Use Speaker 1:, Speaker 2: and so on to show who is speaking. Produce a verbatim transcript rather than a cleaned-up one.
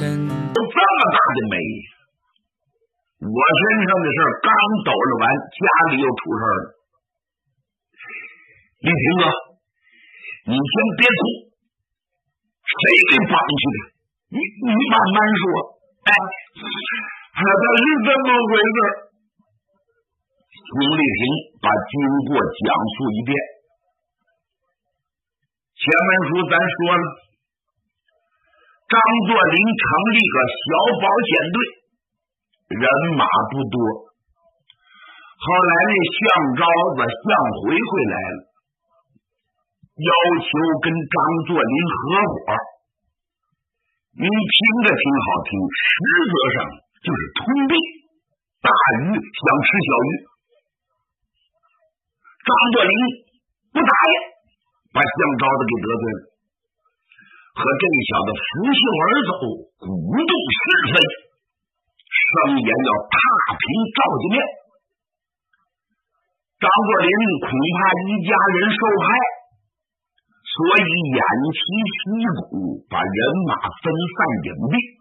Speaker 1: 有这么大的美，我身上的事刚抖了完，家里又出事了。李平哥，你先别哭，谁给绑去的？你你慢慢说。哎，他是这么回事。熊丽萍把经过讲述一遍。前文书咱说了，张作霖成立个小保险队，人马不多。后来那项昭子、项回回来了，要求跟张作霖合伙。你听着挺好听，实则上就是通病，大鱼想吃小鱼。张作霖不答应，把项昭子给得罪了，和这小子拂袖而走，鼓动是非，声言要踏平赵家面。张作霖恐怕一家人受害，所以偃旗息鼓，把人马分散隐蔽。